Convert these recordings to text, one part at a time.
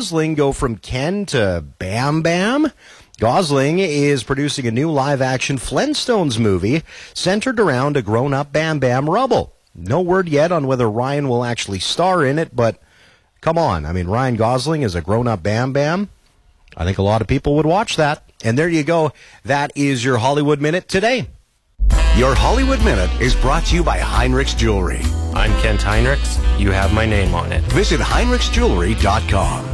Gosling go from Ken to Bam Bam? Gosling is producing a new live-action Flintstones movie centered around a grown-up Bam Bam Rubble. No word yet on whether Ryan will actually star in it, but come on. I mean, Ryan Gosling is a grown-up Bam Bam. I think a lot of people would watch that. And there you go. That is your Hollywood Minute today. Your Hollywood Minute is brought to you by Heinrichs Jewelry. I'm Kent Heinrichs. You have my name on it. Visit HeinrichsJewelry.com.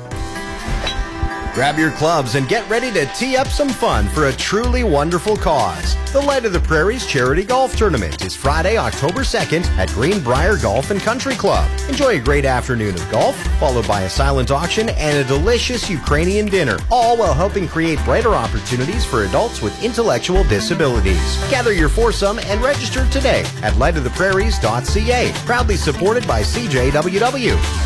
Grab your clubs and get ready to tee up some fun for a truly wonderful cause. The Light of the Prairies Charity Golf Tournament is Friday, October 2nd at Greenbrier Golf and Country Club. Enjoy a great afternoon of golf, followed by a silent auction and a delicious Ukrainian dinner, all while helping create brighter opportunities for adults with intellectual disabilities. Gather your foursome and register today at lightoftheprairies.ca. Proudly supported by CJWW.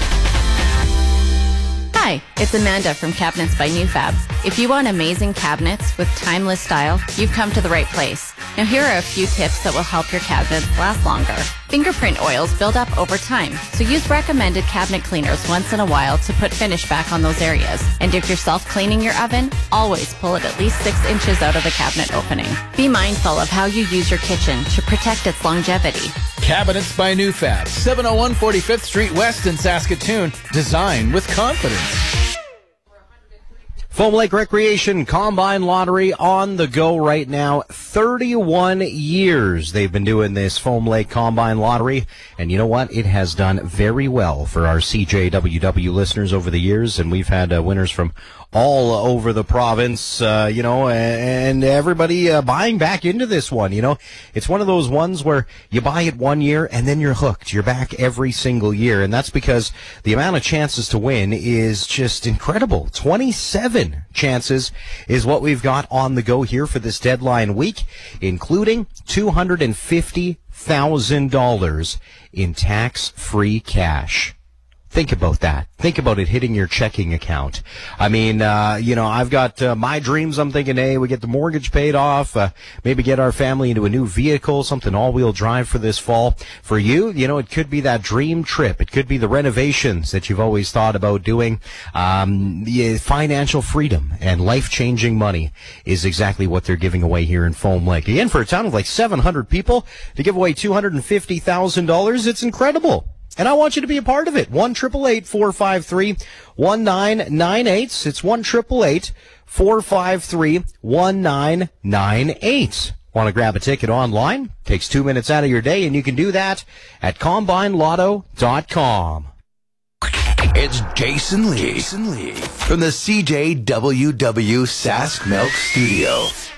Hi, it's Amanda from Cabinets by Newfab. If you want amazing cabinets with timeless style, you've come to the right place. Now here are a few tips that will help your cabinets last longer. Fingerprint oils build up over time, so use recommended cabinet cleaners once in a while to put finish back on those areas. And if you're self-cleaning your oven, always pull it at least 6 inches out of the cabinet opening. Be mindful of how you use your kitchen to protect its longevity. Cabinets by Newfab, 701 45th Street West in Saskatoon. Design with confidence. Foam Lake Recreation Combine Lottery on the go right now. 31 years they've been doing this Foam Lake Combine Lottery. And you know what? It has done very well for our CJWW listeners over the years. And we've had winners from all over the province, and everybody buying back into this one. It's one of those ones where you buy it one year and then you're hooked. You're back every single year. And that's because the amount of chances to win is just incredible. 27 chances is what we've got on the go here for this deadline week, including $250,000 in tax-free cash. Think about that. Think about it hitting your checking account. I mean, I've got my dreams. I'm thinking, hey, we get the mortgage paid off, maybe get our family into a new vehicle, something all-wheel drive for this fall. For you, it could be that dream trip. It could be the renovations that you've always thought about doing. Financial freedom and life-changing money is exactly what they're giving away here in Foam Lake. Again, for a town of like 700 people, to give away $250,000, it's incredible. And I want you to be a part of it. 1-888-453-1998. It's 1-888-453-1998. Want to grab a ticket online? Takes 2 minutes out of your day, and you can do that at CombineLotto.com. It's Jason Lee from the CJWW Sask Milk Studio.